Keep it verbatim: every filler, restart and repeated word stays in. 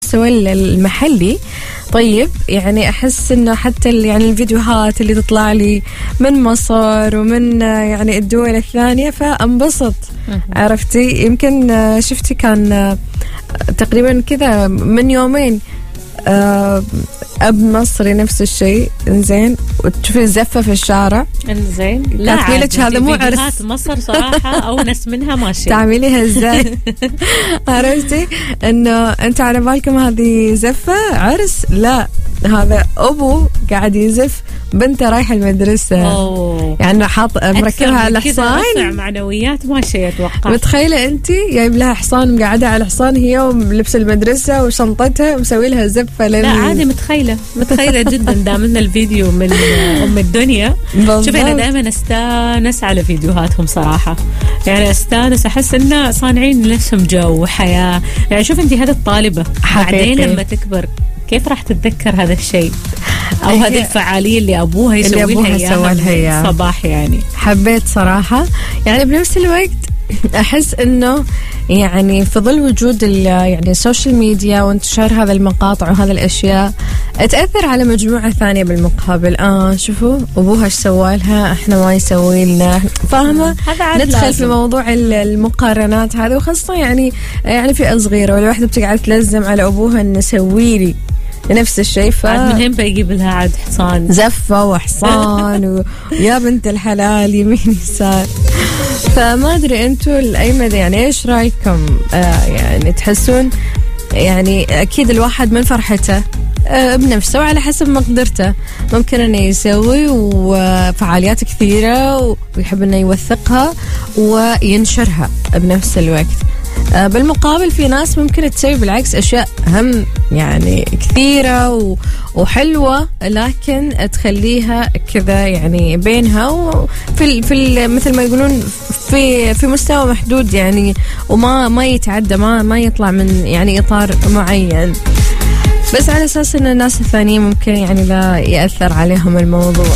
المحتوى المحلي. طيب يعني أحس إنه حتى يعني الفيديوهات اللي تطلع لي من مصر ومن يعني الدول الثانية فأنبسط. عرفتي يمكن شفتي كان تقريبا كذا من يومين أب مصري نفس الشيء إنزين وتشوفي الزفة في الشارع إنزين لا عاد هذا مو عرس مصر صراحة أونس منها ماشي تعمليها إزاي عرفتي إنه أنت على بالكم هذه زفة عرس لا هذا أبو قاعد يزف بنته رايحة المدرسة. أوه. يعني حاط مركبها على حصان رفع معنويات ماشي أتوقع. متخيلة أنت جايب لها حصان مقعدة على حصان هي وملبس المدرسة وشنطتها ومسوي لها زفة لا عادي متخيلة متخيلة جدا دامنا الفيديو من أم الدنيا. شوف أنا دائما أستانس على فيديوهاتهم صراحة يعني أستانس أحس إنه صانعين نفسهم جو وحياة. يعني شوف أنت هذا الطالبة بعدين لما تكبر كيف راح تتذكر هذا الشيء أو هذه الفعالية اللي أبوها يسوي لها إياها صباح. يعني حبيت صراحة يعني بنفس الوقت أحس إنه يعني في ظل وجود يعني السوشيال ميديا وانتشار هذا المقاطع وهذا الأشياء تأثر على مجموعة ثانية بالمقابل. آه شوفوا أبوها إيش سوالها إحنا ما يسوي لنا فاهمة. ندخل لازم. في موضوع المقارنات هذه وخاصة يعني يعني في صغيرة ولا واحدة بتقعد تلزم على أبوها إن سوي لي نفس الشيء. ف عاد من هين بيجيب لها عاد حصان زفة وحصان ويا بنت الحلال يمين يسار. فما أدري أنتوا لأي مدى يعني إيش رأيكم؟ آه يعني تحسون يعني أكيد الواحد من فرحته آه بنفسه وعلى حسب مقدرته ممكن أنه يسوي وفعاليات كثيرة ويحب أنه يوثقها وينشرها بنفس الوقت. آه بالمقابل في ناس ممكن تسوي بالعكس أشياء هم يعني كثيرة وحلوة لكن تخليها كذا يعني بينها وفي في مثل ما يقولون في في مستوى محدود يعني وما ما يتعدى ما ما يطلع من يعني إطار معين بس على أساس إن الناس الثانيين ممكن يعني لا يأثر عليهم الموضوع.